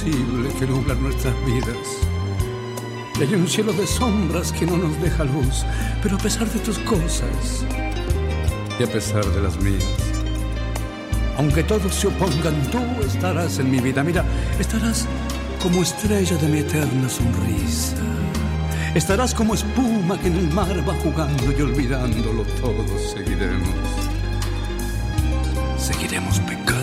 invisible que nubla nuestras vidas. Y hay un cielo de sombras que no nos deja luz. Pero a pesar de tus cosas y a pesar de las mías, aunque todos se opongan, tú estarás en mi vida. Mira, estarás como estrella de mi eterna sonrisa. Estarás como espuma que en el mar va jugando y olvidándolo todo seguiremos pecando.